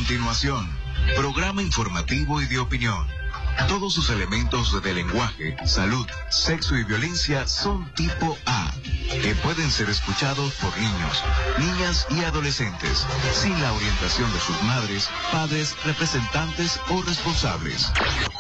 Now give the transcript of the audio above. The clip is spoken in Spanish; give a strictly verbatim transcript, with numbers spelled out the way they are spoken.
continuación, programa informativo y de opinión. Todos sus elementos de lenguaje, salud, sexo y violencia son tipo A, que pueden ser escuchados por niños, niñas y adolescentes, sin la orientación de sus madres, padres, representantes o responsables.